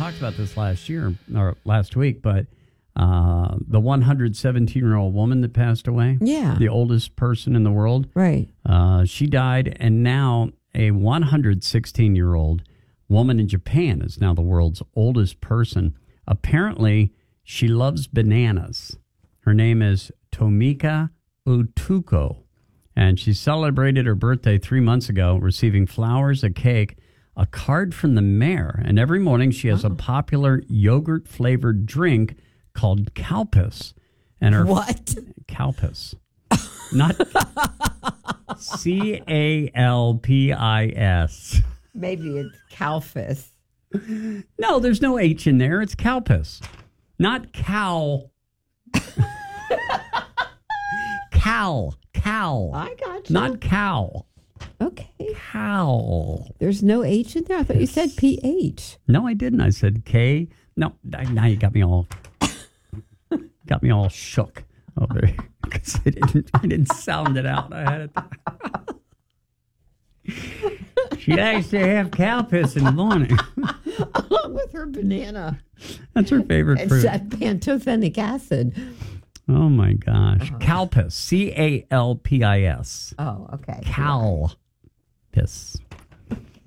talked about this last week, but the 117-year-old woman that passed away, the oldest person in the world, right? She died, and now a 116-year-old woman in Japan is now the world's oldest person. Apparently, she loves bananas. Her name is Tomika Utuko, and she celebrated her birthday 3 months ago, receiving flowers, a cake, a card from the mayor, and every morning she has a popular yogurt-flavored drink called Calpis. And her what? Calpis. Not Calpis. Maybe it's Calphus. No, there's no H in there. It's Calpis. Not cow. Cal. I got you. Not cow. Okay. Cow. There's no H in there? I thought you said PH. No, I didn't. I said K. No, now you got me all shook over here because I didn't sound it out. I had it. She likes to have cow piss in the morning. Along with her banana. That's her favorite fruit. It's pantothenic acid. Oh, my gosh. Calpis. Calpis. Oh, okay. Calpis.